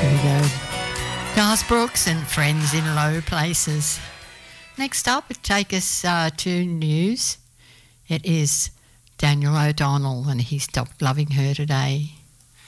Garth Brooks and Friends in Low Places. Next up, it take us to news. It is Daniel O'Donnell, and he stopped loving her today.